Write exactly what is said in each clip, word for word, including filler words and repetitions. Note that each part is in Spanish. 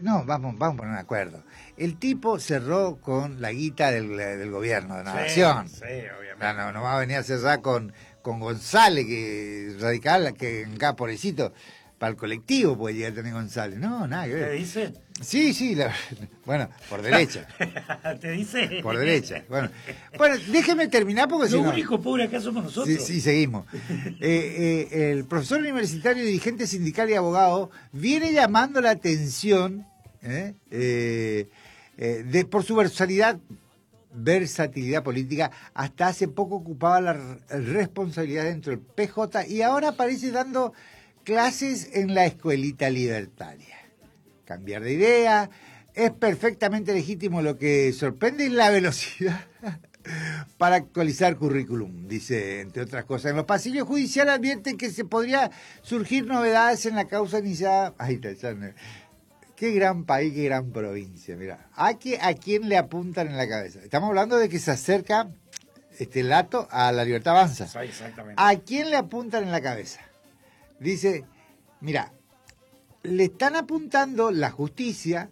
no, vamos, vamos a poner un acuerdo. El tipo cerró con la guita del, del gobierno de la Sí, nación. sí, obviamente. No, no, no va a venir a cerrar con, con González, que radical, que acá pobrecito, para el colectivo puede llegar a tener González. No, nada que ver. ¿Te dice? Sí, sí, la- bueno, por derecha. ¿Te dice? Por derecha. Bueno, bueno, déjeme terminar porque si Lo no... único pobre acá somos nosotros. Sí, sí, seguimos. Eh, eh, el profesor universitario, dirigente sindical y abogado viene llamando la atención ¿eh? Eh, eh, de, por su versatilidad, versatilidad política. Hasta hace poco ocupaba la r- responsabilidad dentro del P J y ahora aparece dando clases en la escuelita libertaria. Cambiar de idea es perfectamente legítimo. Lo que sorprende es la velocidad para actualizar currículum, dice, entre otras cosas. En los pasillos judiciales advierten que se podría surgir novedades en la causa iniciada. Ahí está, ya no. Qué gran país, qué gran provincia, mira. ¿A, qué, ¿A quién le apuntan en la cabeza? Estamos hablando de que se acerca este lato a la Libertad Avanza. Sí, exactamente. ¿A quién le apuntan en la cabeza? Dice, mira, le están apuntando la justicia,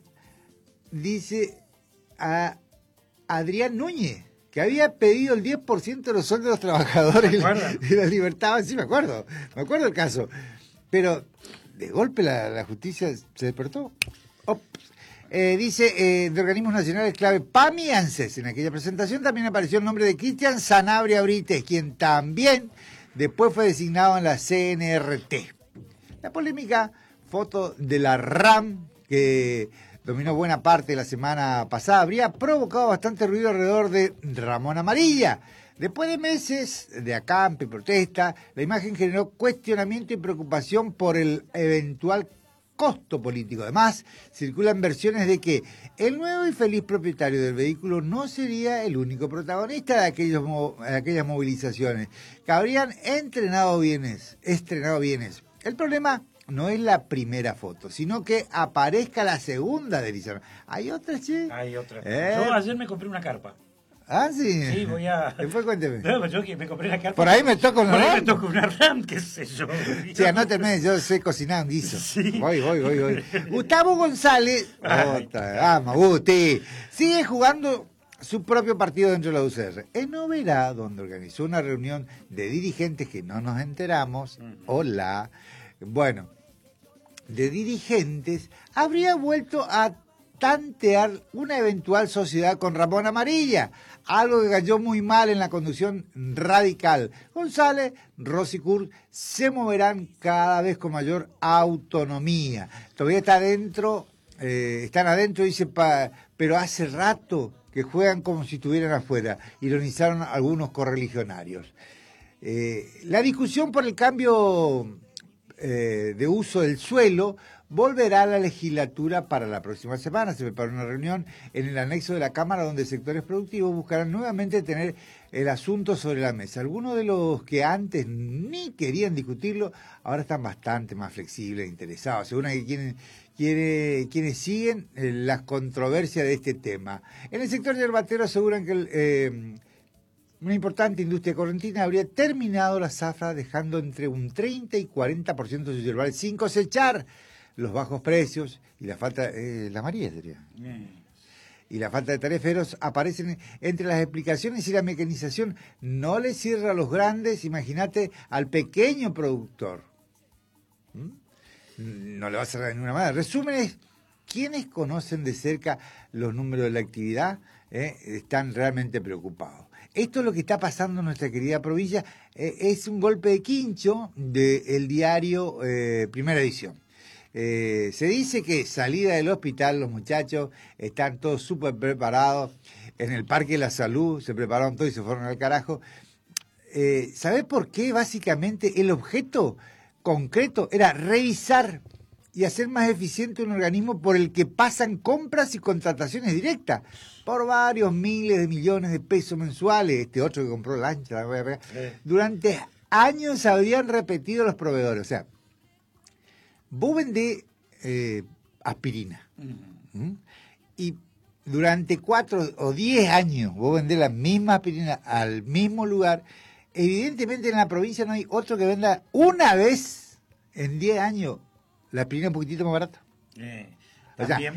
dice, a Adrián Núñez, que había pedido el diez por ciento de los sueldos de los trabajadores de la, de la Libertad. Sí, me acuerdo, me acuerdo el caso. Pero de golpe la, la justicia se despertó. Ops. Eh, dice, eh, de organismos nacionales clave, PAMI y ANSES. En aquella presentación también apareció el nombre de Cristian Sanabria Brites, quien también después fue designado en la C N R T. La polémica foto de la RAM, que dominó buena parte de la semana pasada, habría provocado bastante ruido alrededor de Ramón Amarilla. Después de meses de acampe y protesta, la imagen generó cuestionamiento y preocupación por el eventual costo político. Además, circulan versiones de que el nuevo y feliz propietario del vehículo no sería el único protagonista de, aquellos, de aquellas movilizaciones, que habrían entrenado bienes, estrenado bienes. El problema no es la primera foto, sino que aparezca la segunda de Lizardo. ¿Hay otra, che? Hay otra. Eh. Yo ayer me compré una carpa. Ah, sí. Sí, voy a... Después cuénteme. No, yo que me compré la carpa. Por ahí me toca una Por ahí RAM. me toca una RAM, qué sé yo. Sí, anóteme, yo sé cocinar un guiso. Sí. Voy, voy, voy, voy. Gustavo González, otra, ah, Maguti, sigue jugando su propio partido dentro de la U C R. En Noverá, donde organizó una reunión de dirigentes que no nos enteramos, hola, bueno, de dirigentes, habría vuelto a tantear una eventual sociedad con Ramón Amarilla, algo que cayó muy mal en la conducción radical. González, Rosicur se moverán cada vez con mayor autonomía. Todavía está adentro, eh, están adentro, dice, pa, pero hace rato que juegan como si estuvieran afuera, ironizaron algunos correligionarios. Eh, la discusión por el cambio eh, de uso del suelo volverá a la legislatura para la próxima semana. Se prepara una reunión en el anexo de la Cámara donde sectores productivos buscarán nuevamente tener el asunto sobre la mesa. Algunos de los que antes ni querían discutirlo ahora están bastante más flexibles e interesados. Según hay quienes, quiere, quienes siguen eh, las controversias de este tema. En el sector yerbatero aseguran que el, eh, una importante industria correntina habría terminado la zafra dejando entre un treinta y cuarenta por ciento de sus yerbales sin cosechar. Los bajos precios y la falta, eh, la María sería, Bien. y la falta de tareferos aparecen entre las explicaciones, y la mecanización no le cierra a los grandes, imagínate al pequeño productor. ¿Mm? No le va a cerrar de ninguna manera. Resumen es, quienes conocen de cerca los números de la actividad eh, están realmente preocupados. Esto es lo que está pasando en nuestra querida provincia, eh, es un golpe de quincho del diario eh, Primera Edición. Eh, se dice que salida del hospital, los muchachos están todos súper preparados. En el Parque de la Salud se prepararon todos y se fueron al carajo. Eh, ¿Sabés por qué? Básicamente el objeto concreto era revisar y hacer más eficiente un organismo por el que pasan compras y contrataciones directas por varios miles de millones de pesos mensuales. Este otro que compró lancha, la voy a pegar. Durante años habían repetido los proveedores. O sea, vos vendés eh, aspirina. Uh-huh. ¿Mm? Y durante cuatro o diez años vos vendés la misma aspirina al mismo lugar. Evidentemente en la provincia no hay otro que venda una vez en diez años la aspirina un poquitito más barata. Eh, o sea, también